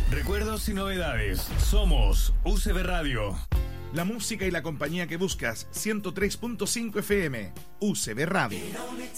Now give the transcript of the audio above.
Recuerdos y novedades. Somos UCB Radio. La música y la compañía que buscas. 103.5 FM. UCB Radio.